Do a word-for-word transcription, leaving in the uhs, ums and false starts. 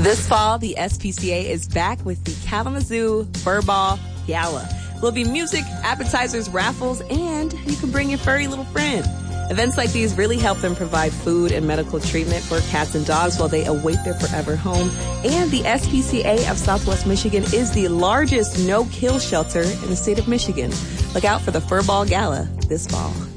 This fall, the S P C A is back with the Kalamazoo Furball Gala. There'll be music, appetizers, raffles, and you can bring your furry little friend. Events like these really help them provide food and medical treatment for cats and dogs while they await their forever home. And the S P C A of Southwest Michigan is the largest no-kill shelter in the state of Michigan. Look out for the Furball Gala this fall.